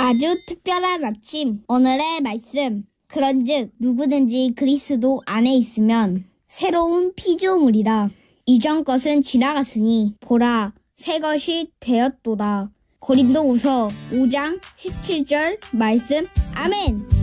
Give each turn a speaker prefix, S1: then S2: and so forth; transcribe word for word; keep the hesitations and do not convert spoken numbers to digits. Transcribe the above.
S1: 아주 특별한 아침, 오늘의 말씀. 그런즉 누구든지 그리스도 안에 있으면 새로운 피조물이라. 이전 것은 지나갔으니 보라, 새 것이 되었도다. 고린도후서 오 장 십칠 절 말씀. 아멘.